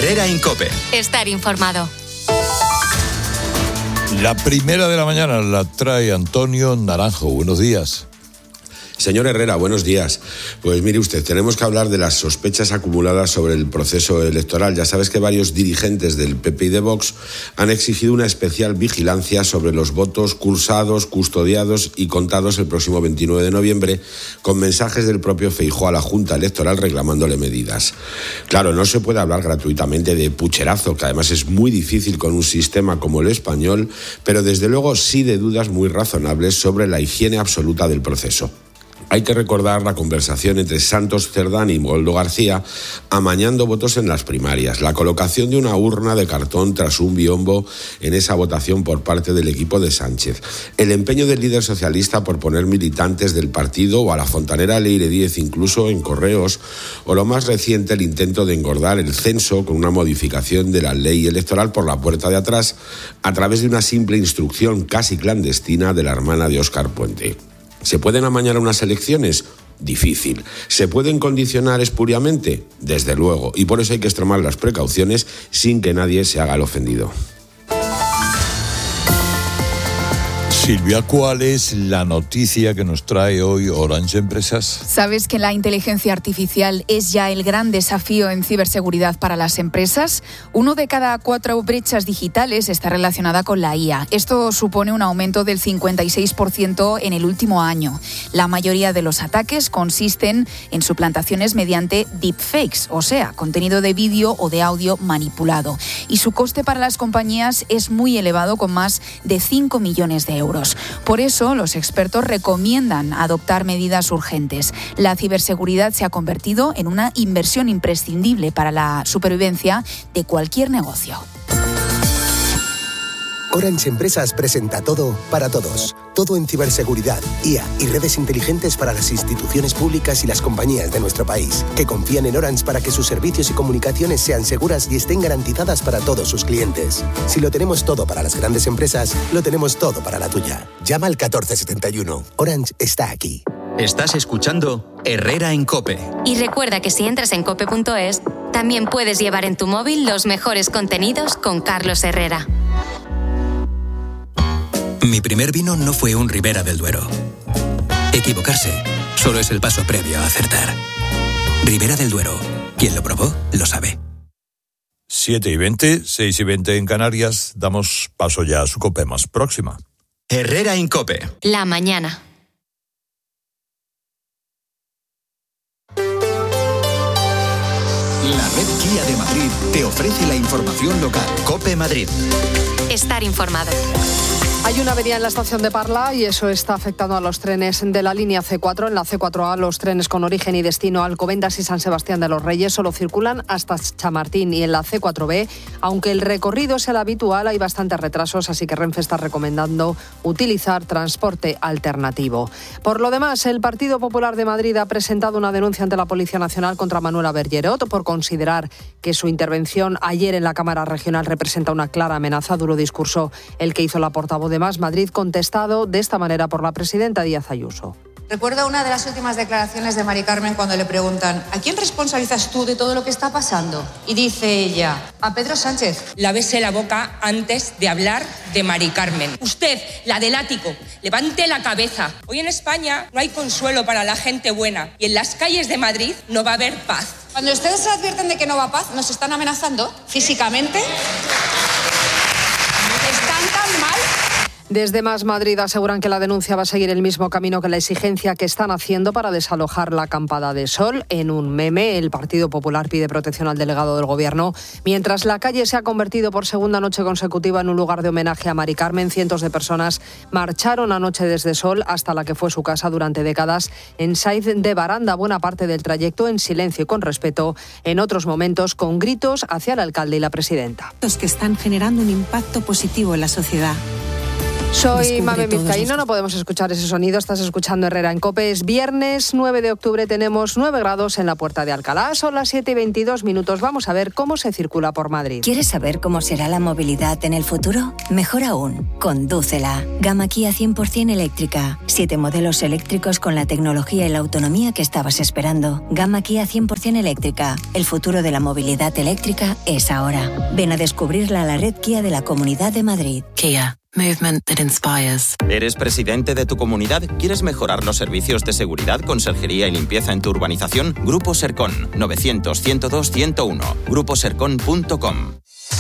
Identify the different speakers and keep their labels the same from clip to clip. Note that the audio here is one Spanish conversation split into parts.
Speaker 1: Herrera en COPE.
Speaker 2: Estar informado.
Speaker 3: La primera de la mañana la trae Antonio Naranjo. Buenos días.
Speaker 4: Señor Herrera, buenos días. Pues mire usted, tenemos que hablar de las sospechas acumuladas sobre el proceso electoral. Ya sabes que varios dirigentes del PP y de Vox han exigido una especial vigilancia sobre los votos cursados, custodiados y contados el próximo 29 de noviembre, con mensajes del propio Feijóo a la Junta Electoral reclamándole medidas. Claro, no se puede hablar gratuitamente de pucherazo, que además es muy difícil con un sistema como el español, pero desde luego sí de dudas muy razonables sobre la higiene absoluta del proceso. Hay que recordar la conversación entre Santos Cerdán y Goldo García amañando votos en las primarias, la colocación de una urna de cartón tras un biombo en esa votación por parte del equipo de Sánchez, el empeño del líder socialista por poner militantes del partido o a la fontanera Leire Díez incluso en correos, o lo más reciente, el intento de engordar el censo con una modificación de la ley electoral por la puerta de atrás a través de una simple instrucción casi clandestina de la hermana de Óscar Puente. ¿Se pueden amañar unas elecciones? Difícil. ¿Se pueden condicionar espuriamente? Desde luego. Y por eso hay que extremar las precauciones sin que nadie se haga el ofendido.
Speaker 3: Silvia, ¿cuál es la noticia que nos trae hoy Orange Empresas?
Speaker 5: ¿Sabes que la inteligencia artificial es ya el gran desafío en ciberseguridad para las empresas? 1 de cada 4 brechas digitales está relacionada con la IA. Esto supone un aumento del 56% en el último año. La mayoría de los ataques consisten en suplantaciones mediante deepfakes, o sea, contenido de vídeo o de audio manipulado. Y su coste para las compañías es muy elevado, con más de 5 millones de euros. Por eso, los expertos recomiendan adoptar medidas urgentes. La ciberseguridad se ha convertido en una inversión imprescindible para la supervivencia de cualquier negocio.
Speaker 6: Orange Empresas presenta Todo para Todos. Todo en ciberseguridad, IA y redes inteligentes para las instituciones públicas y las compañías de nuestro país, que confían en Orange para que sus servicios y comunicaciones sean seguras y estén garantizadas para todos sus clientes. Si lo tenemos todo para las grandes empresas, lo tenemos todo para la tuya. Llama al 1471. Orange está aquí.
Speaker 1: Estás escuchando Herrera en COPE.
Speaker 2: Y recuerda que si entras en cope.es, también puedes llevar en tu móvil los mejores contenidos con Carlos Herrera.
Speaker 7: Mi primer vino no fue un Ribera del Duero. Equivocarse solo es el paso previo a acertar. Ribera del Duero. Quien lo probó, lo sabe.
Speaker 3: 7:20, 6:20 en Canarias. Damos paso ya a su COPE más próxima.
Speaker 1: Herrera en COPE.
Speaker 2: La mañana.
Speaker 1: La red Kia de Madrid te ofrece la información local. COPE Madrid.
Speaker 2: Estar informado.
Speaker 8: Hay una avería en la estación de Parla y eso está afectando a los trenes de la línea C4. En la C4A, los trenes con origen y destino a Alcobendas y San Sebastián de los Reyes solo circulan hasta Chamartín, y en la C4B, aunque el recorrido sea el habitual, hay bastantes retrasos, así que Renfe está recomendando utilizar transporte alternativo. Por lo demás, el Partido Popular de Madrid ha presentado una denuncia ante la Policía Nacional contra Manuela Bergerot por considerar que su intervención ayer en la Cámara Regional representa una clara amenaza. Duro discurso el que hizo la portavoz de Más Madrid, contestado de esta manera por la presidenta Díaz Ayuso.
Speaker 9: Recuerdo una de las últimas declaraciones de Mari Carmen cuando le preguntan: ¿a quién responsabilizas tú de todo lo que está pasando? Y dice ella: a Pedro Sánchez.
Speaker 10: Lávese la boca antes de hablar de Mari Carmen. Usted, la del ático, levante la cabeza. Hoy en España no hay consuelo para la gente buena y en las calles de Madrid no va a haber paz.
Speaker 9: Cuando ustedes se advierten de que no va a paz, ¿nos están amenazando físicamente? ¿Están tan mal?
Speaker 8: Desde Más Madrid aseguran que la denuncia va a seguir el mismo camino que la exigencia que están haciendo para desalojar la acampada de Sol. En un meme, el Partido Popular pide protección al delegado del Gobierno. Mientras la calle se ha convertido por segunda noche consecutiva en un lugar de homenaje a Mari Carmen, cientos de personas marcharon anoche desde Sol hasta la que fue su casa durante décadas en Saiz de Baranda. Buena parte del trayecto en silencio y con respeto, en otros momentos con gritos hacia el alcalde y la presidenta.
Speaker 11: Los que están generando un impacto positivo en la sociedad.
Speaker 8: Soy Mame Vizcaíno, no podemos escuchar ese sonido, estás escuchando Herrera en COPE. Es viernes 9 de octubre, tenemos 9 grados en la Puerta de Alcalá, son las 7:22. Vamos a ver cómo se circula por Madrid.
Speaker 11: ¿Quieres saber cómo será la movilidad en el futuro? Mejor aún, condúcela. Gama Kia 100% eléctrica. 7 modelos eléctricos con la tecnología y la autonomía que estabas esperando. Gama Kia 100% eléctrica. El futuro de la movilidad eléctrica es ahora. Ven a descubrirla a la red Kia de la Comunidad de Madrid.
Speaker 12: Kia. Movement that inspires. ¿Eres presidente de tu comunidad? ¿Quieres mejorar los servicios de seguridad, conserjería y limpieza en tu urbanización? Grupo Sercon, 900-102-101. gruposercon.com.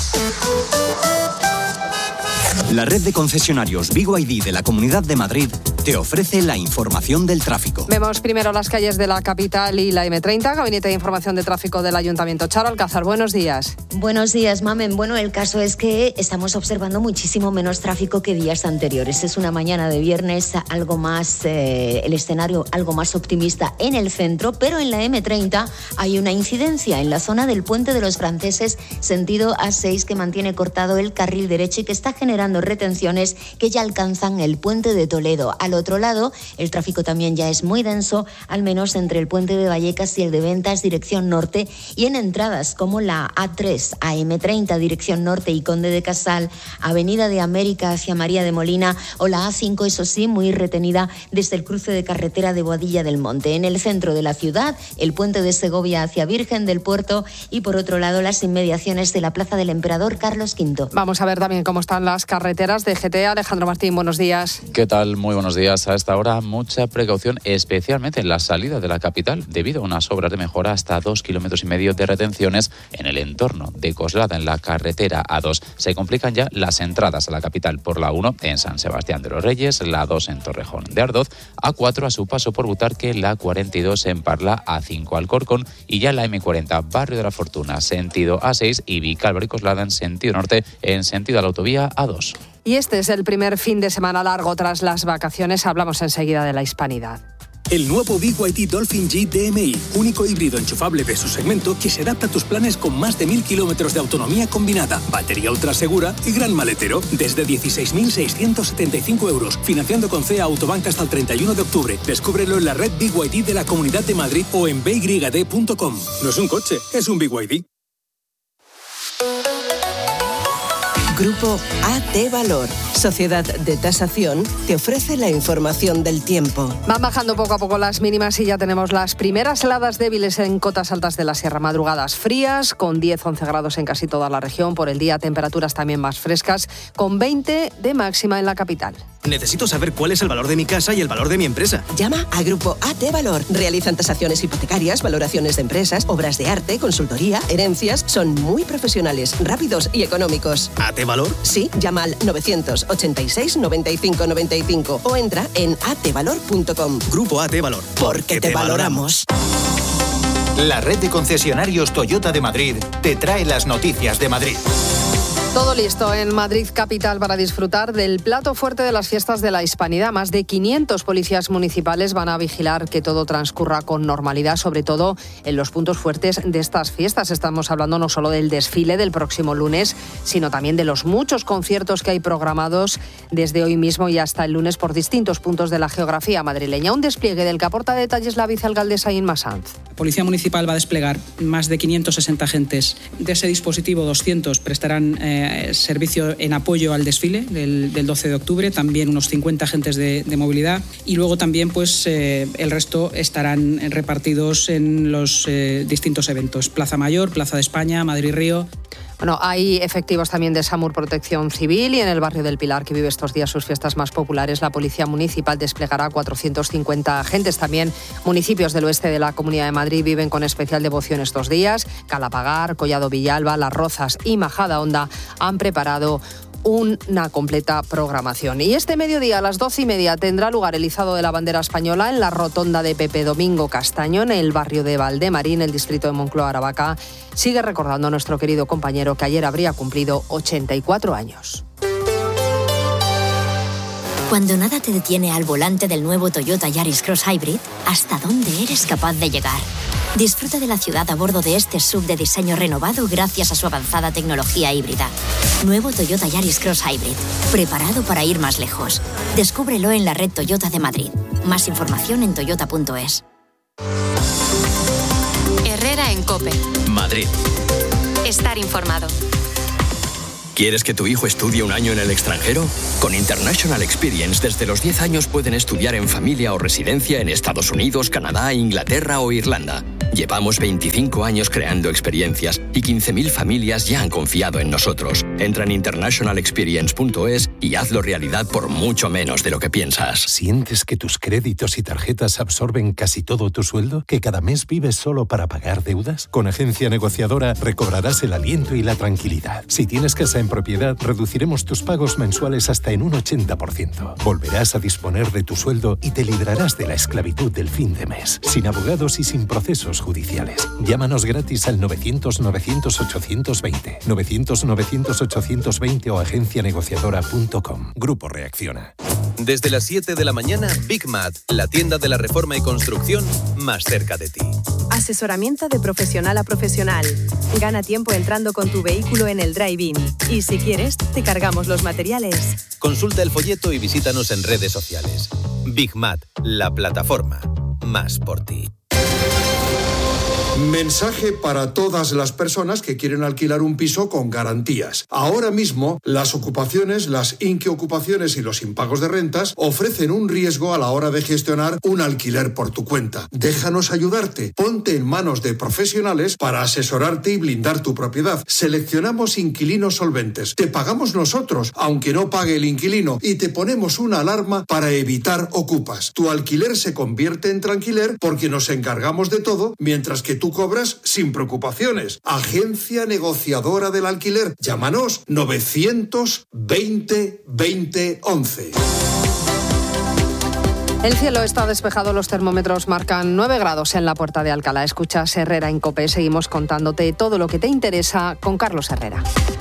Speaker 13: La red de concesionarios BYD de la Comunidad de Madrid te ofrece la información del tráfico.
Speaker 8: Vemos primero las calles de la capital y la M30, Gabinete de Información de Tráfico del Ayuntamiento. Charo Alcázar, buenos días.
Speaker 14: Buenos días, Mamen. Bueno, el caso es que estamos observando muchísimo menos tráfico que días anteriores. Es una mañana de viernes algo más, el escenario algo más optimista en el centro, pero en la M30 hay una incidencia en la zona del Puente de los Franceses, sentido A6, que mantiene cortado el carril derecho y que está generando retenciones que ya alcanzan el Puente de Toledo. Al otro lado, el tráfico también ya es muy denso, al menos entre el Puente de Vallecas y el de Ventas, dirección norte, y en entradas como la A3 a M30, dirección norte, y Conde de Casal, Avenida de América hacia María de Molina, o la A5, eso sí, muy retenida desde el cruce de carretera de Boadilla del Monte. En el centro de la ciudad, el Puente de Segovia hacia Virgen del Puerto, y por otro lado, las inmediaciones de la Plaza del Emperador Carlos V.
Speaker 8: Vamos a ver también cómo están las carreteras de GT. Alejandro Martín, buenos días.
Speaker 15: ¿Qué tal? Muy buenos días. A esta hora mucha precaución, especialmente en la salida de la capital, debido a unas obras de mejora, hasta 2,5 kilómetros de retenciones en el entorno de Coslada, en la carretera A2. Se complican ya las entradas a la capital por la 1 en San Sebastián de los Reyes, la 2 en Torrejón de Ardoz, A4 a su paso por Butarque, la 42 en Parla, A5 Alcorcón, y ya la M40 Barrio de la Fortuna, sentido A6, y Vicálvaro y Coslada en sentido norte, en sentido a la autovía A2.
Speaker 8: Y este es el primer fin de semana largo tras las vacaciones. Hablamos enseguida de la hispanidad.
Speaker 16: El nuevo BYD Dolphin G DMI, único híbrido enchufable de su segmento que se adapta a tus planes con más de 1.000 kilómetros de autonomía combinada, batería ultra segura y gran maletero, desde 16.675 euros, financiando con CEA Autobank hasta el 31 de octubre. Descúbrelo en la red BYD de la Comunidad de Madrid o en byd.com. No es un coche, es un BYD.
Speaker 17: Grupo AT Valor, Sociedad de Tasación, te ofrece la información del tiempo.
Speaker 8: Van bajando poco a poco las mínimas y ya tenemos las primeras heladas débiles en cotas altas de la sierra. Madrugadas frías, con 10-11 grados en casi toda la región. Por el día, temperaturas también más frescas, con 20 de máxima en la capital.
Speaker 18: Necesito saber cuál es el valor de mi casa y el valor de mi empresa.
Speaker 17: Llama a Grupo AT Valor. Realizan tasaciones hipotecarias, valoraciones de empresas, obras de arte, consultoría, herencias. Son muy profesionales, rápidos y económicos.
Speaker 18: ¿AT Valor?
Speaker 17: Sí, llama al 986 95 95 o entra en atvalor.com.
Speaker 18: Grupo AT Valor.
Speaker 17: Porque te valoramos.
Speaker 1: La red de concesionarios Toyota de Madrid te trae las noticias de Madrid.
Speaker 8: Todo listo en Madrid capital para disfrutar del plato fuerte de las fiestas de la Hispanidad. Más de 500 policías municipales van a vigilar que todo transcurra con normalidad, sobre todo en los puntos fuertes de estas fiestas. Estamos hablando no solo del desfile del próximo lunes, sino también de los muchos conciertos que hay programados desde hoy mismo y hasta el lunes por distintos puntos de la geografía madrileña. Un despliegue del que aporta detalles la vicealcaldesa Inma Sanz.
Speaker 19: La Policía Municipal va a desplegar más de 560 agentes. De ese dispositivo, 200 prestarán servicio en apoyo al desfile del 12 de octubre, también unos 50 agentes de movilidad, y luego también el resto estarán repartidos en los distintos eventos: Plaza Mayor, Plaza de España, Madrid-Río.
Speaker 8: Bueno, hay efectivos también de SAMUR Protección Civil, y en el barrio del Pilar, que vive estos días sus fiestas más populares, la Policía Municipal desplegará 450 agentes. También municipios del oeste de la Comunidad de Madrid viven con especial devoción estos días. Calapagar, Collado Villalba, Las Rozas y Majadahonda han preparado una completa programación. Y este mediodía a las 12:30 tendrá lugar el izado de la bandera española en la rotonda de Pepe Domingo Castaño, en el barrio de Valdemarín, el distrito de Moncloa-Aravaca. Sigue recordando a nuestro querido compañero que ayer habría cumplido 84 años.
Speaker 20: Cuando nada te detiene al volante del nuevo Toyota Yaris Cross Hybrid, ¿hasta dónde eres capaz de llegar? Disfruta de la ciudad a bordo de este SUV de diseño renovado gracias a su avanzada tecnología híbrida. Nuevo Toyota Yaris Cross Hybrid, preparado para ir más lejos. Descúbrelo en la red Toyota de Madrid. Más información en toyota.es.
Speaker 2: Herrera en COPE.
Speaker 13: Madrid.
Speaker 2: Estar informado.
Speaker 13: ¿Quieres que tu hijo estudie un año en el extranjero? Con International Experience, desde los 10 años pueden estudiar en familia o residencia en Estados Unidos, Canadá, Inglaterra o Irlanda. Llevamos 25 años creando experiencias y 15.000 familias ya han confiado en nosotros. Entra en internationalexperience.es y hazlo realidad por mucho menos de lo que piensas.
Speaker 21: ¿Sientes que tus créditos y tarjetas absorben casi todo tu sueldo? ¿Que cada mes vives solo para pagar deudas? Con Agencia Negociadora recobrarás el aliento y la tranquilidad. Si tienes casa en propiedad, reduciremos tus pagos mensuales hasta en un 80%. Volverás a disponer de tu sueldo y te librarás de la esclavitud del fin de mes. Sin abogados y sin procesos judiciales. Llámanos gratis al 900-900-820. 900-900-820 o agencianegociadora.com. Grupo Reacciona.
Speaker 22: Desde las 7 de la mañana, Big Mat, la tienda de la reforma y construcción más cerca de ti.
Speaker 23: Asesoramiento de profesional a profesional. Gana tiempo entrando con tu vehículo en el drive-in. Y si quieres, te cargamos los materiales.
Speaker 22: Consulta el folleto y visítanos en redes sociales. Big Mat, la plataforma más por ti.
Speaker 24: Mensaje para todas las personas que quieren alquilar un piso con garantías. Ahora mismo, las ocupaciones, las inquiocupaciones y los impagos de rentas ofrecen un riesgo a la hora de gestionar un alquiler por tu cuenta. Déjanos ayudarte. Ponte en manos de profesionales para asesorarte y blindar tu propiedad. Seleccionamos inquilinos solventes. Te pagamos nosotros, aunque no pague el inquilino, y te ponemos una alarma para evitar ocupas. Tu alquiler se convierte en tranquiler porque nos encargamos de todo, mientras que tú cobras sin preocupaciones. Agencia Negociadora del Alquiler. Llámanos 920 20 11.
Speaker 8: El cielo está despejado, los termómetros marcan 9 grados en la Puerta de Alcalá. Escuchas Herrera en COPE. Seguimos contándote todo lo que te interesa con Carlos Herrera.